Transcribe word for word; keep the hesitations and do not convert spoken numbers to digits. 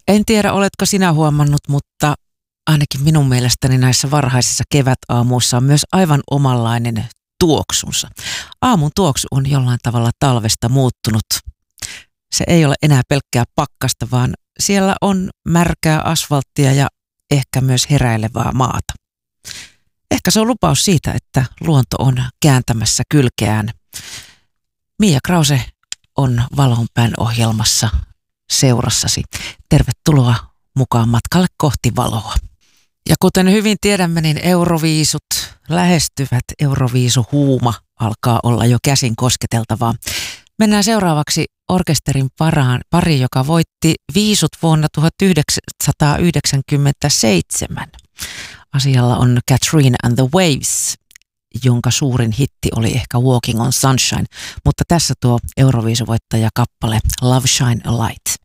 En tiedä, oletko sinä huomannut, mutta ainakin minun mielestäni näissä varhaisissa kevätaamuissa on myös aivan omanlainen tuoksunsa. Aamun tuoksu on jollain tavalla talvesta muuttunut. Se ei ole enää pelkkää pakkasta, vaan siellä on märkää asfalttia ja ehkä myös heräilevää maata. Ehkä se on lupaus siitä, että luonto on kääntämässä kylkeään. Mia Krause on Valonpään ohjelmassa seurassasi. Tervetuloa mukaan matkalle kohti valoa. Ja kuten hyvin tiedämme, niin Euroviisut lähestyvät. Euroviisuhuuma alkaa olla jo käsin kosketeltavaa. Mennään seuraavaksi orkesterin paraan, pari, joka voitti viisut vuonna tuhatyhdeksänsataayhdeksänkymmentäseitsemän. Asialla on Katrina and the Waves, jonka suurin hitti oli ehkä Walking on Sunshine. Mutta tässä tuo Euroviisuvoittaja kappale Love Shine a Light.